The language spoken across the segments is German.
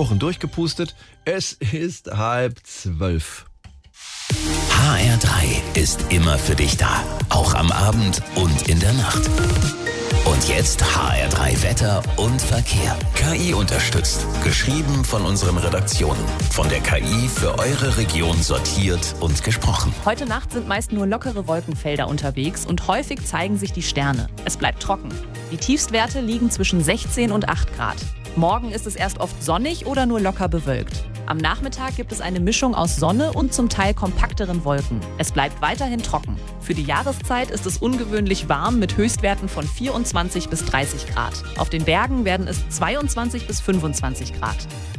Ohren durchgepustet. Es ist 11:30. HR3 ist immer für dich da. Auch am Abend und in der Nacht. Und jetzt HR3 Wetter und Verkehr. KI unterstützt. Geschrieben von unseren Redaktionen. Von der KI für eure Region sortiert und gesprochen. Heute Nacht sind meist nur lockere Wolkenfelder unterwegs und häufig zeigen sich die Sterne. Es bleibt trocken. Die Tiefstwerte liegen zwischen 16 und 8 Grad. Morgen ist es erst oft sonnig oder nur locker bewölkt. Am Nachmittag gibt es eine Mischung aus Sonne und zum Teil kompakteren Wolken. Es bleibt weiterhin trocken. Für die Jahreszeit ist es ungewöhnlich warm mit Höchstwerten von 24 bis 30 Grad. Auf den Bergen werden es 22 bis 25 Grad.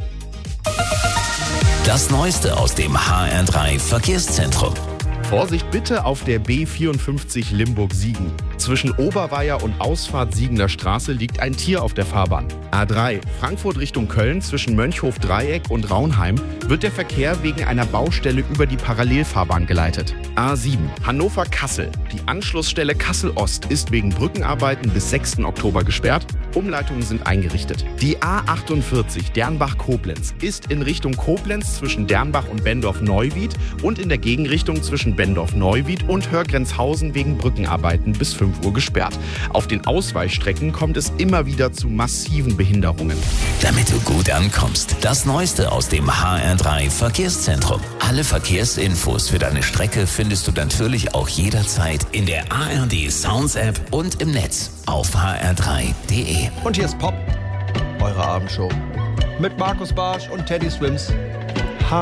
Das Neueste aus dem HR3 Verkehrszentrum. Vorsicht bitte auf der B54 Limburg-Siegen. Zwischen Oberweier und Ausfahrt Siegener Straße liegt ein Tier auf der Fahrbahn. A3 Frankfurt Richtung Köln zwischen Mönchhof-Dreieck und Raunheim wird der Verkehr wegen einer Baustelle über die Parallelfahrbahn geleitet. A7 Hannover-Kassel. Die Anschlussstelle Kassel-Ost ist wegen Brückenarbeiten bis 6. Oktober gesperrt. Umleitungen sind eingerichtet. Die A48 Dernbach-Koblenz ist in Richtung Koblenz zwischen Dernbach und Bendorf-Neuwied und in der Gegenrichtung zwischen Bendorf-Neuwied und Hörgrenzhausen wegen Brückenarbeiten bis 5 Uhr gesperrt. Auf den Ausweichstrecken kommt es immer wieder zu massiven Behinderungen. Damit du gut ankommst, das Neueste aus dem HR3 Verkehrszentrum. Alle Verkehrsinfos für deine Strecke findest du natürlich auch jederzeit in der ARD Sounds App und im Netz auf hr3.de. Und hier ist Pop, eure Abendshow. Mit Markus Barsch und Teddy Swims.